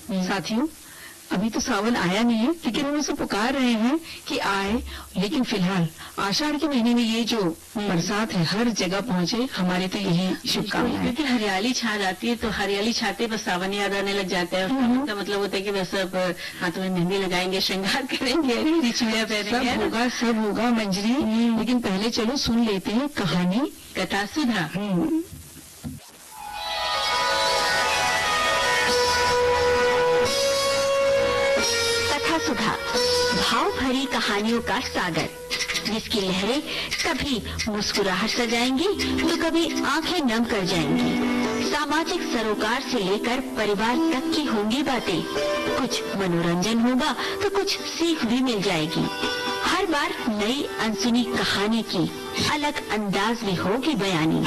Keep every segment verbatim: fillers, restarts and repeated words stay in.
साथियों, अभी तो सावन आया नहीं है, लेकिन हम उसे पुकार रहे हैं कि आए। लेकिन फिलहाल आषाढ़ के महीने में ये जो बरसात है हर जगह पहुंचे, हमारे तो यही शुभकामनाएं। क्योंकि हरियाली छा जाती है, तो हरियाली छाते पर सावन याद आने लग जाता है। उसका मतलब होता है कि वैसे अब हाथों में मेहंदी लगाएंगे, श्रृंगार करेंगे, हरी चूड़ियां पहनेंगे। सब होगा सब होगा मंजरी, लेकिन पहले चलो सुन लेते हैं कहानी कथा सुधा। कथा सुधा भाव भरी कहानियों का सागर, जिसकी लहरें कभी मुस्कुराहट सजाएंगी तो कभी आंखें नम कर जाएंगी। सामाजिक सरोकार से लेकर परिवार तक की होंगी बातें। कुछ मनोरंजन होगा तो कुछ सीख भी मिल जाएगी। हर बार नई अनसुनी कहानी की अलग अंदाज में होगी बयानी।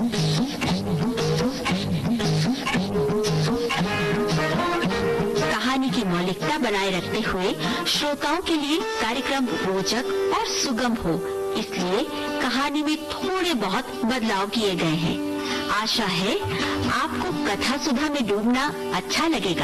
कहानी की मौलिकता बनाए रखते हुए श्रोताओं के लिए कार्यक्रम रोचक और सुगम हो, इसलिए कहानी में थोड़े बहुत बदलाव किए गए हैं। आशा है आपको कथा सुधा में डूबना अच्छा लगेगा।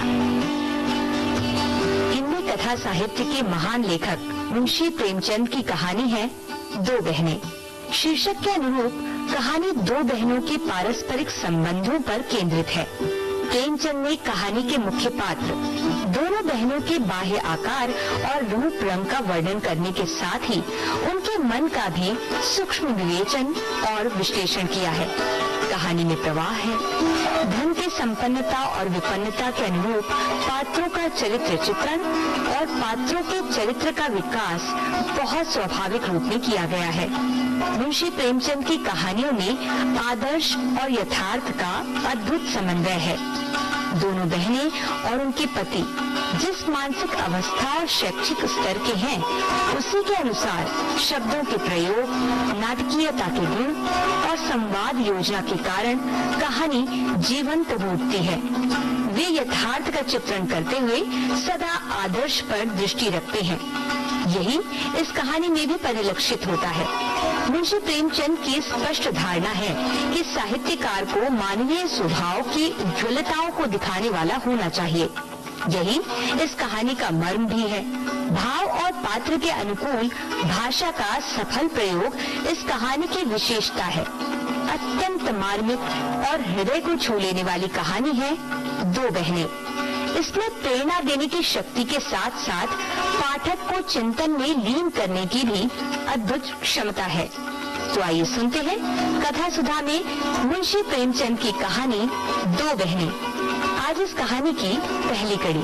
हिंदी कथा साहित्य के महान लेखक मुंशी प्रेमचंद की कहानी है दो बहनें। शीर्षक के अनुरूप कहानी दो बहनों के पारस्परिक संबंधों पर केंद्रित है। प्रेमचंद ने कहानी के मुख्य पात्र दोनों बहनों के बाह्य आकार और रूप रंग का वर्णन करने के साथ ही उनके मन का भी सूक्ष्म विवेचन और विश्लेषण किया है। कहानी में प्रवाह है। धन की संपन्नता और विपन्नता के अनुरूप पात्रों का चरित्र चित्रण और पात्रों के चरित्र का विकास बहुत स्वाभाविक रूप में किया गया है। मुंशी प्रेमचंद की कहानियों में आदर्श और यथार्थ का अद्भुत समन्वय है। दोनों बहनें और उनके पति जिस मानसिक अवस्था और शैक्षिक स्तर के हैं, उसी के अनुसार शब्दों के प्रयोग, नाटकीयता के गुण और संवाद योजना के कारण कहानी जीवंत रूपती है। वे यथार्थ का चित्रण करते हुए सदा आदर्श पर दृष्टि रखते हैं। यही इस कहानी में भी परिलक्षित होता है। मुंशी प्रेमचंद की स्पष्ट धारणा है कि साहित्यकार को मानवीय स्वभाव की उज्ज्वलताओं को दिखाने वाला होना चाहिए। यही इस कहानी का मर्म भी है। भाव और पात्र के अनुकूल भाषा का सफल प्रयोग इस कहानी की विशेषता है। अत्यंत मार्मिक और हृदय को छू लेने वाली कहानी है दो बहनें। इसमें प्रेरणा देने की शक्ति के साथ साथ पाठक को चिंतन में लीन करने की भी अद्भुत क्षमता है। तो आइए सुनते हैं कथा सुधा में मुंशी प्रेमचंद की कहानी दो बहनें। आज इस कहानी की पहली कड़ी।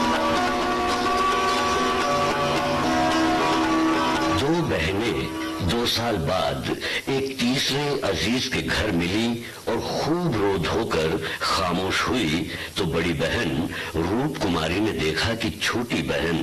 दो बहनें दो साल बाद एक तीसरे अजीज के घर मिली और खूब रो धोकर खामोश हुई तो बड़ी बहन रूप कुमारी ने देखा कि छोटी बहन